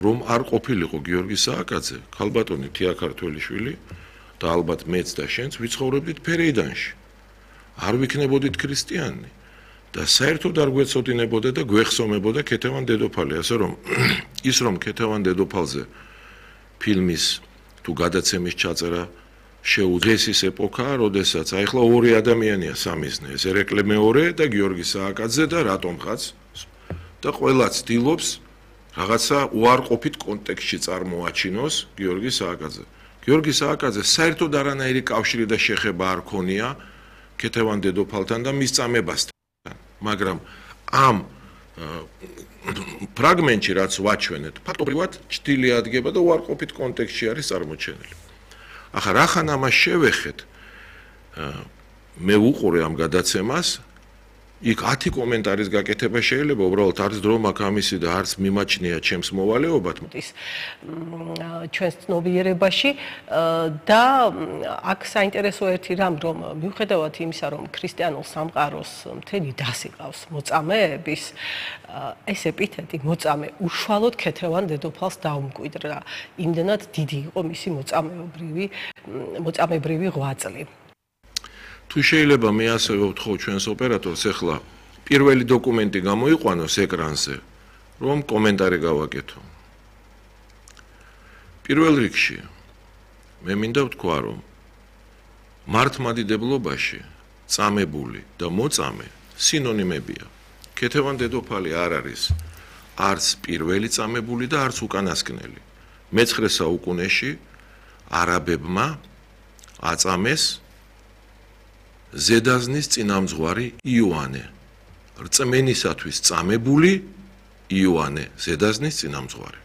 რომ არ ყოფილიყო გიორგი სააკაძე, ქალბატონი თია ქართველიშვილი და ალბათ მეც და შენც ვიცხოვრებდით ფერეიდანში. არ ვიქნებოდით ქრისტიანი და საერთოდ არ გვეცოდინებოდა და გვეხსომებოდა ქეთევან დედოფალი, ასე რომ ის რომ ქეთევან დედოფალზე ფილმის თუ გადაცემის ჩაწერა შეუძლეს ის ეპოქაა, როდესაც ახლა ორი ადამიანია სამიზნე, ეს ერეკლე მეორე და გიორგი სააკაძე და რატომღაც და ყველა ცდილობს რაღაცა უარყოფით კონტექსტში წარმოაჩინოს გიორგი სააკაძე. გიორგი სააკაძე საერთოდ არანაირი კავშირი და შეხება არ ქონია ქეთევან დედოფალთან და მის წამებასთან. მაგრამ ამ ფრაგმენტში რაც ვაჩვენეთ, ფაქტობრივად ჭრილი ადგება და უარყოფით კონტექსტში არის წარმოჩენილი. ახლა რახან ამას შევეხეთ, მე ვუყურე ამ გადაცემას, იქ 10 კომენტარის გაკეთება შეიძლება, უბრალოდ არც დრო მაქვს ამისი და არც მიმაჩნია ჩემს მოვალეობად. ჩვენს ცნობიერებაში და აქ საინტერესო ერთი რამ, რომ მიუხედავად იმისა, რომ ქრისტიანულ სამყაროს მთელი დასი ყავს მოწამეების, ეს ეპითეტი მოწამე უშუალოდ ქეთევან დედოფალს დაუმკვიდრა. იმდენად დიდი იყო მისი მოწამებრივი ღვაწლი. თუ შეიძლება მე ასევე ვთხოვ ჩვენს ოპერატორს ახლა პირველი დოკუმენტი გამოიყვანოს ეკრანზე, რომ კომენტარი გავაკეთო. პირველ რიგში მე მინდა ვთქვა, რომ მართლმადიდებლობაში წამებული და მოწამე სინონიმებია. ქეთევან დედოფალი არ არის არც პირველი წამებული და არც უკანასკნელი. მე-19 საუკუნეში არაბებმა აწამეს ზედაზნის წინამძღვარი იოანე, რწმენისათვის წამებული იოანე, ზედაზნის წინამძღვარი.